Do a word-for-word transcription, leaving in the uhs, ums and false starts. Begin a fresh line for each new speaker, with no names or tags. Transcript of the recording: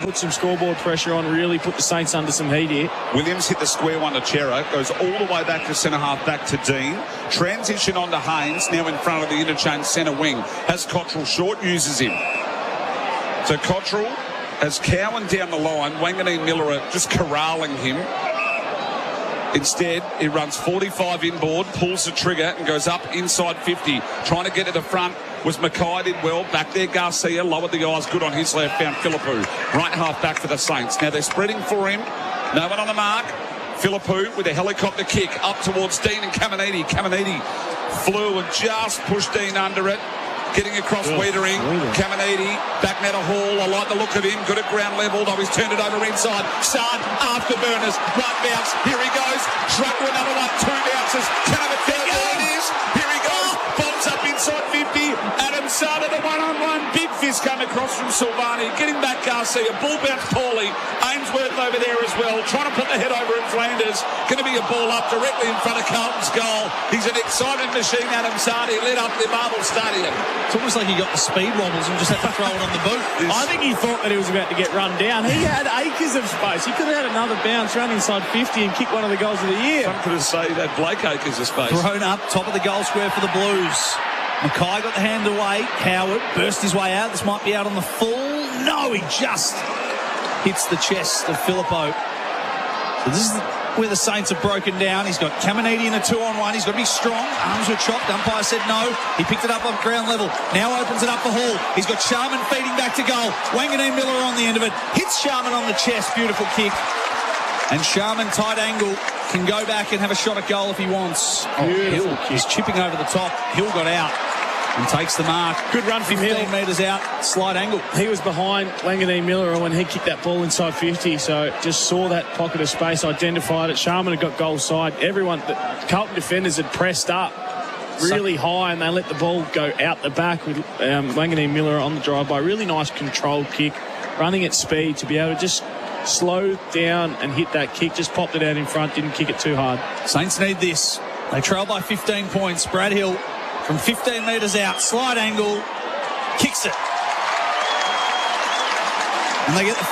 put some scoreboard pressure on, really put the Saints under some heat here.
Williams hit the square one to Chera, goes all the way back to centre-half, back to Dean. Transition on to Haynes, now in front of the interchange centre wing. Has Cottrell short, uses him. So Cottrell has Cowan down the line. Wanganeen Miller are just corralling him. Instead, he runs forty-five inboard, pulls the trigger and goes up inside fifty. Trying to get to the front was Mackay, did well. Back there, Garcia lowered the eyes, good on his left, found Philippou. Right half back for the Saints. Now they're spreading for him. No one on the mark. Philippou with a helicopter kick up towards Dean and Caminiti. Caminiti flew and just pushed Dean under it. Getting across oh, Wiedering, Caminiti, back net a Hall. I like the look of him. Good at ground level, though he's turned it over inside. Sard, afterburners, right bounce. Here he goes. Truck with another one. Two bounces. Can have a third. There it is. Here he goes. Bombs up inside fifty. Adam Sard the one-on-one. Big fist come across from Silvani. Getting back Garcia. Ball bounce poorly. Ainsworth over there as well. Trying to put the head over in Flanders. Going to be a ball up directly in front of Carlton's goal. He's an exciting machine, Adam Sard. He led up the Marble Stadium.
It's almost like he got the speed wobbles and just had to throw it on the boot.
I think he thought that he was about to get run down. He had acres of space. He could have had another bounce, run inside fifty and kick one of the goals of the year.
Some could have said that Blake acres of space.
Thrown up, top of the goal square for the Blues. Mackay got the hand away. Howard burst his way out. This might be out on the full. No, he just hits the chest of Philippou. So this is where the Saints have broken down. He's got Caminiti in a two-on-one. He's got to be strong. Arms were chopped. Umpire said no. He picked it up on ground level. Now opens it up for Hall. He's got Sharman feeding back to goal. Wanganeen Miller on the end of it. Hits Sharman on the chest. Beautiful kick. And Sharman, tight angle, can go back and have a shot at goal if he wants. Oh, Hill is chipping over the top. Hill got out and takes the mark.
Good run from Hill.
fifteen metres out, slight angle.
He was behind Wanganeen Miller when he kicked that ball inside fifty, so just saw that pocket of space, identified it. Sharman had got goal side. Everyone, the Carlton defenders had pressed up really so, high, and they let the ball go out the back with um, Wanganeen Miller on the drive-by. Really nice controlled kick, running at speed to be able to just slow down and hit that kick. Just popped it out in front, didn't kick it too hard.
Saints need this. They trail by fifteen points. Brad Hill from fifteen metres out, slide angle, kicks it. And they get the